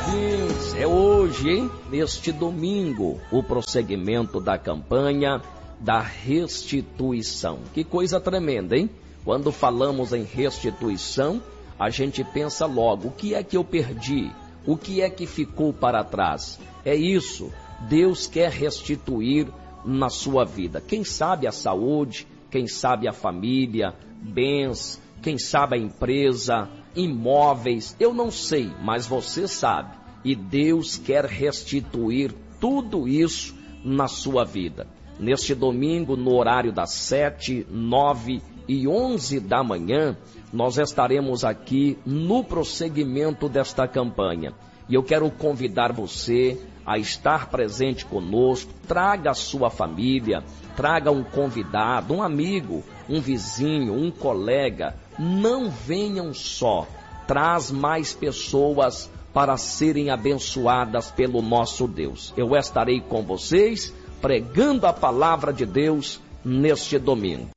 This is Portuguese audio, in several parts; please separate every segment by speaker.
Speaker 1: ouvintes, é hoje, hein? Neste domingo, o prosseguimento da campanha da restituição. Que coisa tremenda, hein? Quando falamos em restituição, a gente pensa logo, o que é que eu perdi? O que é que ficou para trás? É isso, Deus quer restituir na sua vida. Quem sabe a saúde, quem sabe a família, bens, quem sabe a empresa, imóveis, eu não sei, mas você sabe. E Deus quer restituir tudo isso na sua vida. Neste domingo, no horário das 7, 9 e 11 da manhã, nós estaremos aqui no prosseguimento desta campanha. E eu quero convidar você a estar presente conosco. Traga a sua família, traga um convidado, um amigo, um vizinho, um colega. Não venham só, traz mais pessoas para serem abençoadas pelo nosso Deus. Eu estarei com vocês pregando a palavra de Deus neste domingo.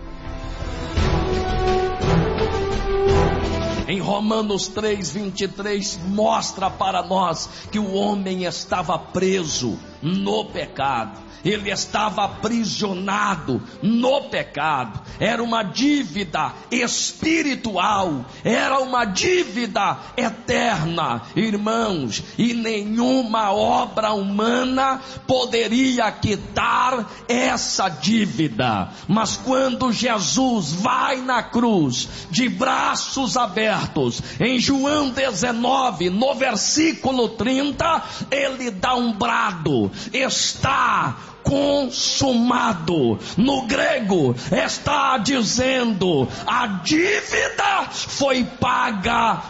Speaker 1: Em Romanos 3:23 mostra para nós que o homem estava preso no pecado. Ele estava aprisionado no pecado. Era uma dívida espiritual, era uma dívida eterna, irmãos, e nenhuma obra humana poderia quitar essa dívida. Mas quando Jesus vai na cruz, de braços abertos, em João 19, no versículo 30, ele dá um brado: está consumado. No grego está dizendo: a dívida foi paga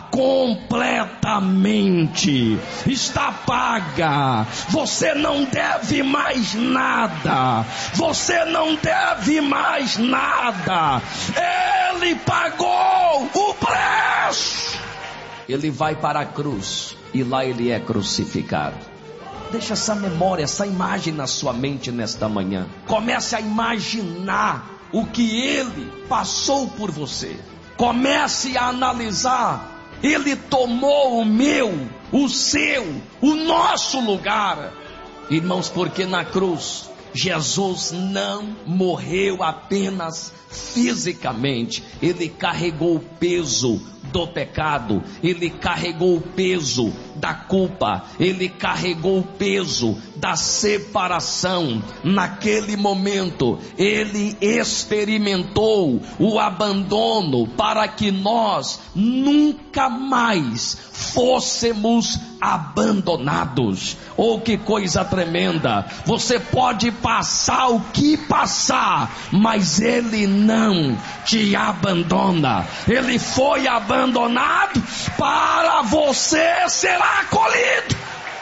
Speaker 1: completamente. Está paga. Você não deve mais nada. Você não deve mais nada. Ele pagou o preço. Ele vai para a cruz e lá ele é crucificado. Deixa essa memória, essa imagem na sua mente nesta manhã. Comece a imaginar o que ele passou por você. Comece a analisar. Ele tomou o meu, o seu, o nosso lugar. Irmãos, porque na cruz Jesus não morreu apenas fisicamente. Ele carregou o peso do pecado, ele carregou o peso da culpa, ele carregou o peso da separação. Naquele momento ele experimentou o abandono para que nós nunca mais fôssemos abandonados. Oh, que coisa tremenda! Você pode passar o que passar, mas ele não te abandona. Ele foi abandonado para você ser acolhido.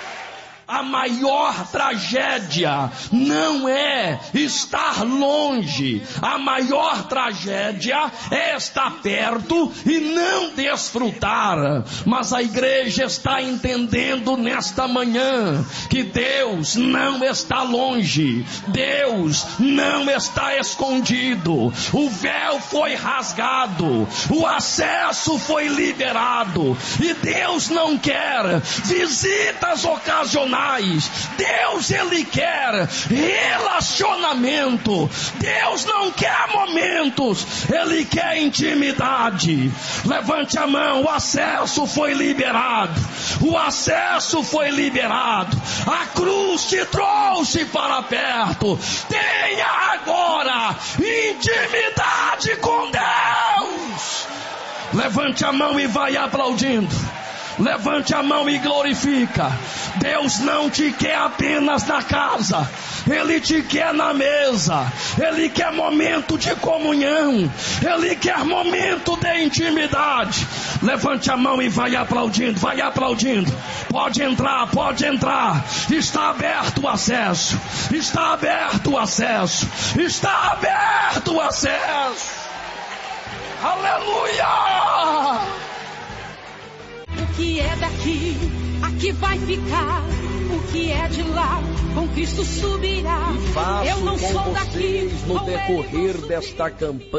Speaker 1: A maior tragédia não é estar longe. A maior tragédia é estar perto e não desfrutar. Mas a igreja está entendendo nesta manhã que Deus não está longe. Deus não está escondido. O véu foi rasgado. O acesso foi liberado. E Deus não quer visitas ocasionais. Deus, ele quer relacionamento. Deus não quer momentos, ele quer intimidade. Levante a mão. O acesso foi liberado. O acesso foi liberado. A cruz te trouxe para perto. Tenha agora intimidade com Deus. Levante a mão e vai aplaudindo. Levante a mão e glorifica. Deus não te quer apenas na casa, Ele te quer na mesa. Ele quer momento de comunhão. Ele quer momento de intimidade. Levante a mão e vai aplaudindo, vai aplaudindo. Pode entrar, pode entrar. Está aberto o acesso. Está aberto o acesso. Está aberto o acesso. Aleluia!
Speaker 2: O que é daqui, aqui vai ficar. O que é de lá, com Cristo subirá.
Speaker 1: E faço
Speaker 2: eu não
Speaker 1: com
Speaker 2: sou
Speaker 1: vocês,
Speaker 2: daqui,
Speaker 1: no
Speaker 2: com
Speaker 1: decorrer
Speaker 2: ele
Speaker 1: desta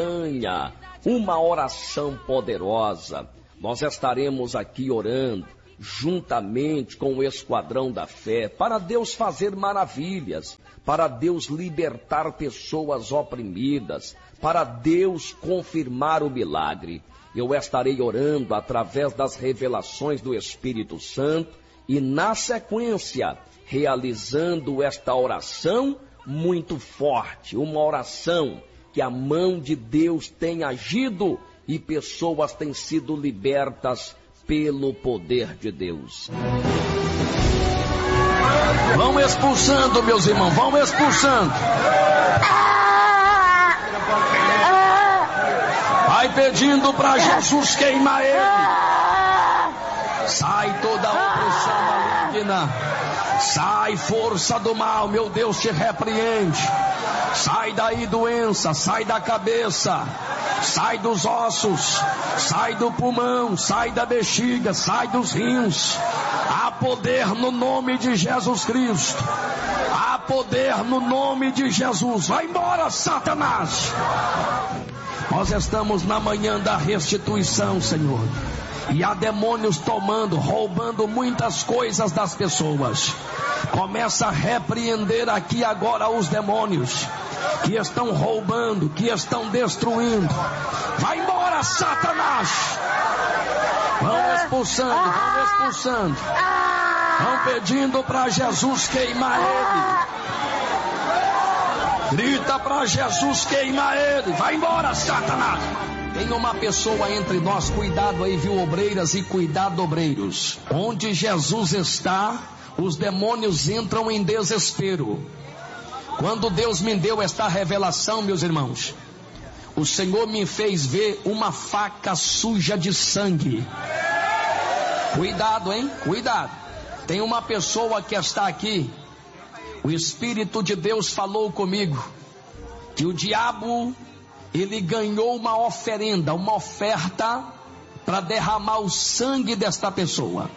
Speaker 1: campanha, uma oração poderosa. Nós estaremos aqui orando juntamente com o esquadrão da fé, para Deus fazer maravilhas, para Deus libertar pessoas oprimidas, para Deus confirmar o milagre. Eu estarei orando através das revelações do Espírito Santo e, na sequência, realizando esta oração muito forte, uma oração que a mão de Deus tem agido e pessoas têm sido libertas pelo poder de Deus. Vão expulsando, meus irmãos, vão expulsando. Vai pedindo para Jesus queimar ele. Sai toda a opressão maligna. Sai força do mal, meu Deus te repreende. Sai daí doença, sai da cabeça, sai dos ossos, sai do pulmão, sai da bexiga, sai dos rins. Há poder no nome de Jesus Cristo. Há poder no nome de Jesus. Vai embora, Satanás. Nós estamos na manhã da restituição, Senhor. E há demônios tomando, roubando muitas coisas das pessoas. Começa a repreender aqui agora os demônios que estão roubando, que estão destruindo. Vai embora, Satanás. Vão expulsando, vão expulsando. Vão pedindo para Jesus queimar ele. Grita para Jesus queimar ele. Vai embora, Satanás. Tem uma pessoa entre nós, cuidado aí, viu, obreiras, e cuidado, obreiros. Onde Jesus está, os demônios entram em desespero. Quando Deus me deu esta revelação, meus irmãos, o Senhor me fez ver uma faca suja de sangue. Cuidado, hein? Cuidado. Tem uma pessoa que está aqui. O Espírito de Deus falou comigo que o diabo, ele ganhou uma oferenda, uma oferta para derramar o sangue desta pessoa.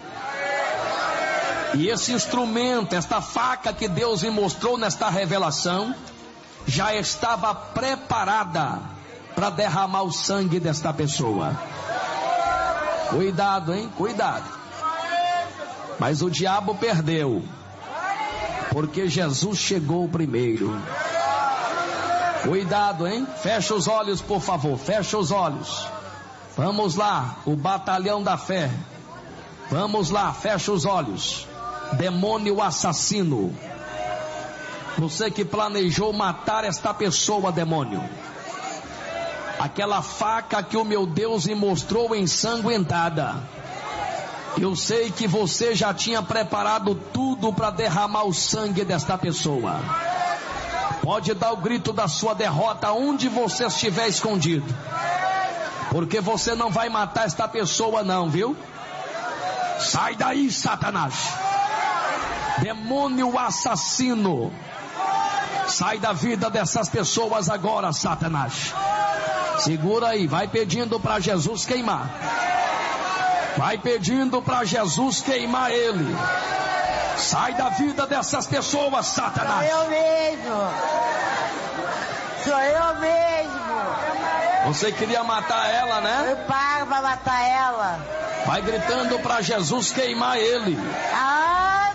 Speaker 1: E esse instrumento, esta faca que Deus me mostrou nesta revelação, já estava preparada para derramar o sangue desta pessoa. Cuidado, hein? Cuidado. Mas o diabo perdeu, porque Jesus chegou primeiro. Cuidado, hein? Fecha os olhos, por favor. Fecha os olhos. Vamos lá, o batalhão da fé. Vamos lá, fecha os olhos. Demônio assassino. Você que planejou matar esta pessoa, demônio. Aquela faca que o meu Deus me mostrou ensanguentada. Eu sei que você já tinha preparado tudo para derramar o sangue desta pessoa. Pode dar o grito da sua derrota onde você estiver escondido. Porque você não vai matar esta pessoa não, viu? Sai daí, Satanás. Demônio assassino. Sai da vida dessas pessoas agora, Satanás. Segura aí, vai pedindo para Jesus queimar. Vai pedindo para Jesus queimar ele. Sai da vida dessas pessoas, Satanás.
Speaker 3: Sou eu mesmo. Sou eu mesmo.
Speaker 1: Você queria matar ela, né?
Speaker 3: Eu pago para matar ela.
Speaker 1: Vai gritando para Jesus queimar ele.
Speaker 3: Há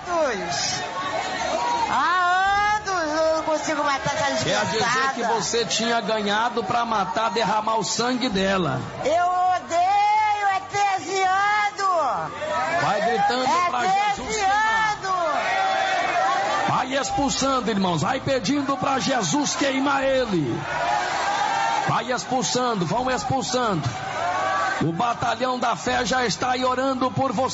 Speaker 3: anos eu não consigo matar essa desgraçada.
Speaker 1: Quer dizer que você tinha ganhado para matar, derramar o sangue dela.
Speaker 3: Eu odeio, é 13 anos.
Speaker 1: Vai gritando para Jesus queimar. Vai expulsando, irmãos. Vai pedindo para Jesus queimar ele. Vai expulsando, vão expulsando. O batalhão da fé já está aí orando por você.